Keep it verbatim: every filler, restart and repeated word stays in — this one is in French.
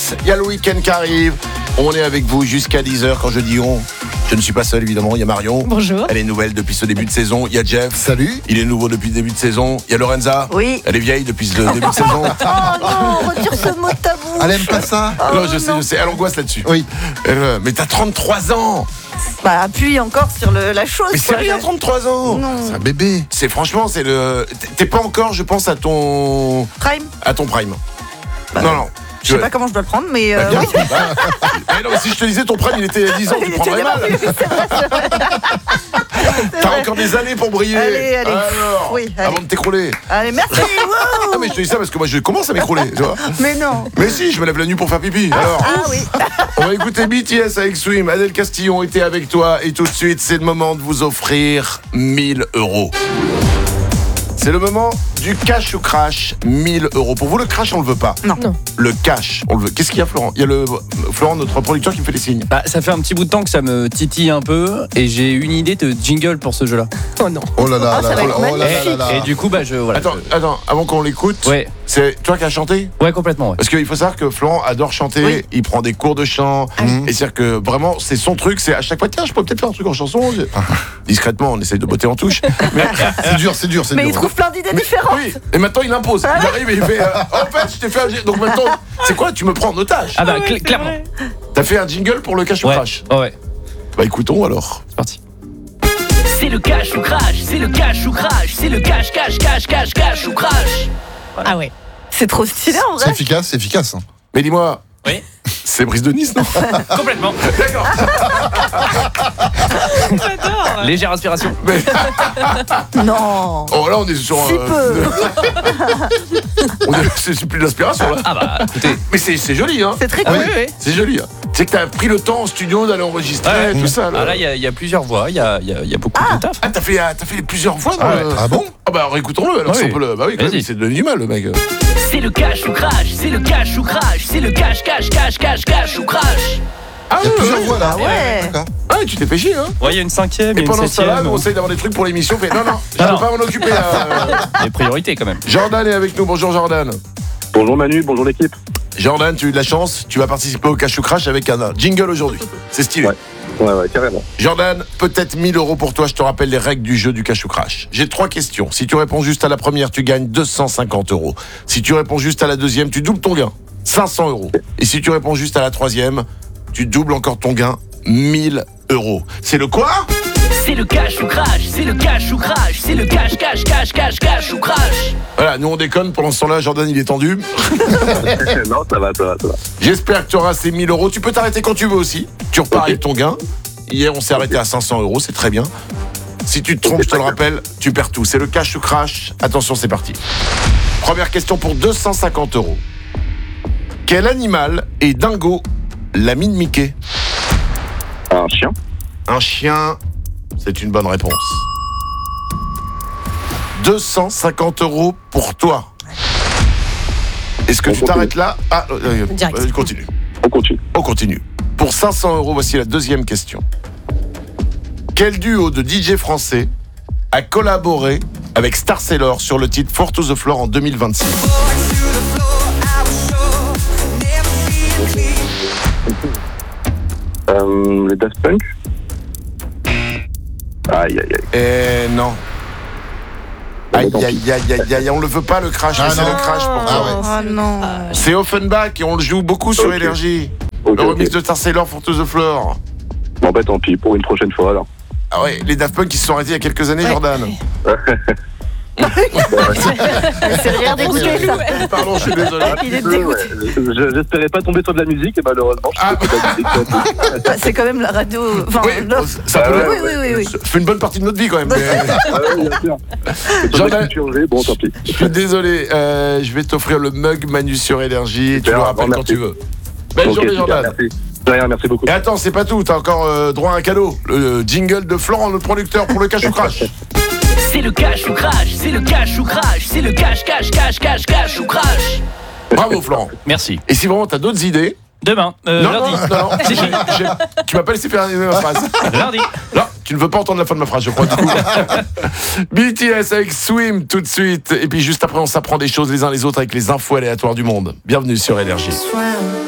Yes, il y a le week-end qui arrive. On est avec vous jusqu'à dix heures. Quand je dis on, je ne suis pas seul évidemment. Il y a Marion. Bonjour. Elle est nouvelle depuis ce début de saison. Il y a Jeff. Salut. Il est nouveau depuis le début de saison. Il y a Lorenza. Oui. Elle est vieille depuis le début de saison. Oh non, retire ce mot tabou. Elle aime pas ça. Oh, non, je sais, non. je sais. Elle angoisse là-dessus. Oui. Euh, mais t'as trente-trois ans. Bah appuie encore sur le, la chose. Mais quoi. sérieux, trente-trois ans. Non. C'est un bébé. C'est franchement, c'est le. T'es pas encore, je pense, à ton. Prime. À ton prime. non, non. Je sais pas comment je dois le prendre, mais. Bah, euh, bien. oui. Bah, mais non, mais si je te disais ton prime, il était à dix ans, tu Il prendrais était mal. là, oui, c'est vrai, c'est vrai. C'est T'as vrai. encore des années pour briller. Allez, allez. Alors, Oui, allez. avant de t'écrouler. Allez, merci. Wow. Ah mais je te dis ça parce que moi je commence à m'écrouler, tu vois. Mais non. Mais si, je me lève la nuit pour faire pipi. Alors, Ah oui. on va écouter B T S avec Swim. Adèle Castillon était avec toi et tout de suite, c'est le moment de vous offrir mille euros. C'est le moment du cash ou crash, mille euros. Pour vous, le crash, on le veut pas. Non. Non. Le cash, on le veut. Qu'est-ce qu'il y a, Florent ? Il y a le Florent, notre producteur, qui me fait des signes. Bah, ça fait un petit bout de temps que ça me titille un peu et j'ai une idée de jingle pour ce jeu-là. Oh non. Oh là là Oh, ça là va là être oh là là magnifique. là là. Et du coup, bah, je voilà. Attends, attends, avant qu'on l'écoute, Ouais, c'est toi qui as chanté ? ouais, complètement. Ouais. Parce qu'il faut savoir que Florent adore chanter, Oui. il prend des cours de chant, Mhm. et c'est-à-dire que vraiment, c'est son truc, c'est à chaque fois, tiens, je peux peut-être faire un truc en chanson. Discrètement, on essaye de botter en touche. Mais, C'est dur, c'est dur, c'est Mais dur. il trouve plein d'idées différentes. oui, et maintenant il impose. Ah Il arrive et il fait, euh, en fait, je t'ai fait un jingle. Donc maintenant, c'est quoi ? Tu me prends en otage. Ah bah, Ah ouais, cl- c'est clairement. vrai. T'as fait un jingle pour le cash ou Ouais. crash ? Oh, ouais, Bah écoutons alors. c'est parti. C'est le cash ou crash, c'est le cash ou crash, c'est le cash, cash, cash, cash, cash ou crash. Ah ouais. C'est trop stylé en C'est vrai. efficace, c'est efficace. hein. Mais dis-moi, Oui, c'est Brise de Nice, non ? complètement. D'accord. J'adore. Légère inspiration. Mais, Non. oh là, on est sur. Si peu. on est- c'est c'est plus de l'inspiration là. Ah bah, écoutez. Mais c'est c'est joli, hein ? C'est très Ah cool. oui, oui. C'est joli. Hein. Tu sais que t'as pris le temps en studio d'aller enregistrer, Ouais. tout ça. Là, Ah là, il y, a- il y a plusieurs voix, il y a, il y a- il y a beaucoup de taf. Ah, t'as fait, t'as fait plusieurs fois dans Ah le- ouais. Ah bon ? Ah bah alors écoutons-le, alors Oui. si on peut le... Bah oui, quand même, Vas-y. il s'est donné du mal, le mec. C'est le cash ou crash, c'est le cash ou crash, c'est le cash, cash, cash, cash, cash ou crash. Ah Il y a ouais, plusieurs ouais. voix là. Ouais. D'accord. Ah, tu t'es fait chier, hein. Ouais, il y a une cinquième, Et et une pendant ce temps-là, septième. nous, on essaye d'avoir des trucs pour l'émission. Fait non, non, je Ah peux non. pas m'en occuper. euh. Les priorités quand même. Jordan est avec nous, bonjour Jordan. Bonjour Manu, bonjour l'équipe. Jordan, tu as eu de la chance, tu vas participer au Cash ou Crash avec un jingle aujourd'hui. C'est stylé. Ouais. Ouais, ouais, carrément. Jordan, peut-être mille euros pour toi, je te rappelle les règles du jeu du Cash ou Crash. J'ai trois questions. Si tu réponds juste à la première, tu gagnes deux cent cinquante euros. Si tu réponds juste à la deuxième, tu doubles ton gain, cinq cents euros. Et si tu réponds juste à la troisième, tu doubles encore ton gain, mille euros. C'est le quoi ? C'est le cash ou crash, c'est le cash ou crash, c'est le cash, cash, cash, cash, cash ou crash. Voilà, nous on déconne, pendant ce temps-là, Jordan il est tendu. non, ça va, ça va, ça va. J'espère que tu auras ces mille euros. Tu peux t'arrêter quand tu veux aussi. Tu repars Ok. avec ton gain. Hier, on s'est arrêté à cinq cents euros, c'est très bien. Si tu te trompes, je te le rappelle, tu perds tout. C'est le cash ou crash. Attention, c'est parti. Première question pour deux cent cinquante euros. Quel animal est Dingo, l'ami de Mickey ? Un chien. Un chien, c'est une bonne réponse. deux cent cinquante euros pour toi. Est-ce que On tu continue. t'arrêtes là ? Ah, euh, euh, Direct. euh, continue. On continue. On continue. Pour cinq cents euros, voici la deuxième question. Quel duo de D J français a collaboré avec Star Sailor sur le titre Four to the Floor en deux mille vingt-six ? Euh, les Daft Punk. Aïe, aïe, aïe. Eh non. Aïe, aïe, aïe, aïe, aïe, on le veut pas le crash, Ah mais c'est non. le crash pour Ah toi. ouais. Oh non. C'est Offenbach et on le joue beaucoup sur Ok. Énergie. Ok, Le remix ok. de Star Sailor Four to the Floor. Bon, bah tant pis, pour une prochaine fois alors. Ah ouais, les Daft Punk qui se sont arrêtés il y a quelques années, Ouais. Jordan. C'est rien dégoûté ça. Pardon, je suis désolé. Il est Ouais, dégoûté. je- J'espérais pas tomber sur de la musique et malheureusement, je Ah. suis pas de la musique. Bah, c'est quand même la radio. Enfin, Oui, l'offre. ça Ah peut ouais, Oui, oui, oui, oui. ça fait une bonne partie de notre vie quand même. mais- Ah ouais, bien sûr. C'est pas de Jordan- la culture G, bon tant pis. Je suis désolé, euh, je vais t'offrir le mug Manu sur Énergie. Tu Super, le rappelles bon, quand merci. tu veux. Belle Ok, journée, super, Jordan. merci. De rien, merci beaucoup. Et attends, c'est pas tout, t'as encore euh, droit à un cadeau. Le jingle de Florent, notre producteur, pour le cash ou crash. C'est le cash ou crash, c'est le cash ou crash, c'est le cash, cash, cash, cash, cash ou crash. Bravo, Florent. Merci. Et si vraiment t'as d'autres idées. Demain, euh, non, non, lundi. non, non, Si, si. j'ai- j'ai- tu m'as pas laissé faire ma phrase. Lundi. Non, tu ne veux pas entendre la fin de ma phrase, je crois. Du coup. B T S avec Swim tout de suite. Et puis juste après, on s'apprend des choses les uns les autres avec les infos aléatoires du monde. Bienvenue sur Énergie.